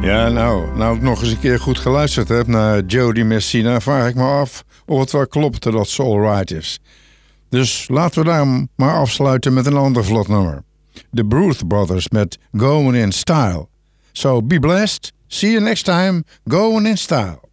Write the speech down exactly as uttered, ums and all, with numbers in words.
Ja, nou, nou ik nog eens een keer goed geluisterd heb naar Jody Messina, vraag ik me af of het wel klopt dat ze alright is. Dus laten we daar maar afsluiten met een ander vlot nummer. The Booth Brothers met Going in Style. So be blessed, see you next time, Going in Style.